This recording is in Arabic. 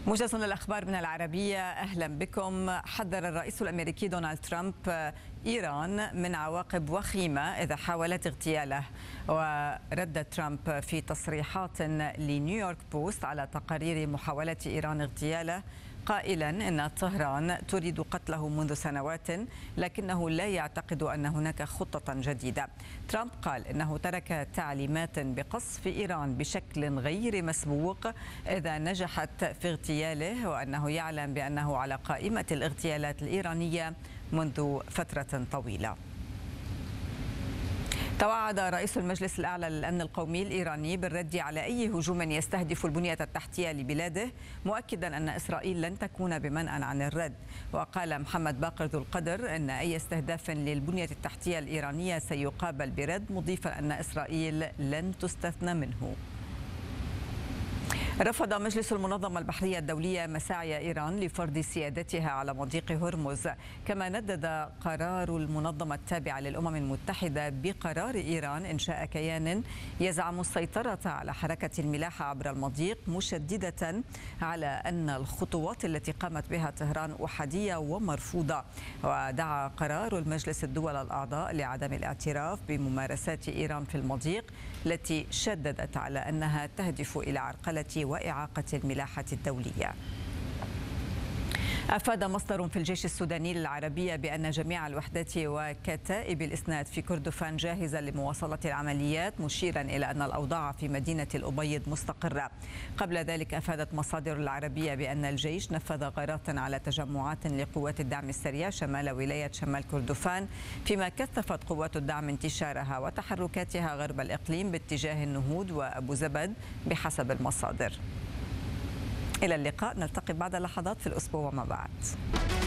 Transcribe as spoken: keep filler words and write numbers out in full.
موجز الأخبار من العربية، أهلا بكم. حذر الرئيس الأمريكي دونالد ترامب إيران من عواقب وخيمة إذا حاولت اغتياله. ورد ترامب في تصريحات لنيويورك بوست على تقارير محاولة إيران اغتياله قائلا إن طهران تريد قتله منذ سنوات، لكنه لا يعتقد أن هناك خطة جديدة. ترامب قال إنه ترك تعليمات بقصف إيران بشكل غير مسبوق إذا نجحت في اغتياله، وأنه يعلم بأنه على قائمة الاغتيالات الإيرانية منذ فترة طويلة. توعد رئيس المجلس الأعلى للأمن القومي الإيراني بالرد على أي هجوم يستهدف البنية التحتية لبلاده، مؤكدا أن إسرائيل لن تكون بمنأى عن الرد. وقال محمد باقر ذو القدر أن أي استهداف للبنية التحتية الإيرانية سيقابل برد، مضيفا أن إسرائيل لن تستثنى منه. رفض مجلس المنظمة البحرية الدولية مساعي إيران لفرض سيادتها على مضيق هرمز، كما ندد قرار المنظمة التابعة للأمم المتحدة بقرار إيران إنشاء كيان يزعم السيطرة على حركة الملاحة عبر المضيق، مشددة على أن الخطوات التي قامت بها طهران أحادية ومرفوضة. ودعا قرار المجلس الدول الأعضاء لعدم الاعتراف بممارسات إيران في المضيق، التي شددت على أنها تهدف إلى عرقلة وإعاقة الملاحة الدولية. أفاد مصدر في الجيش السوداني للعربية بأن جميع الوحدات وكتائب الإسناد في كردفان جاهزة لمواصلة العمليات، مشيرا إلى أن الأوضاع في مدينة الأبيض مستقرة. قبل ذلك أفادت مصادر العربية بأن الجيش نفذ غارات على تجمعات لقوات الدعم السريع شمال ولاية شمال كردفان، فيما كثفت قوات الدعم انتشارها وتحركاتها غرب الإقليم باتجاه النهود وأبو زبد بحسب المصادر. إلى اللقاء، نلتقي بعد لحظات في الأسبوع وما بعد.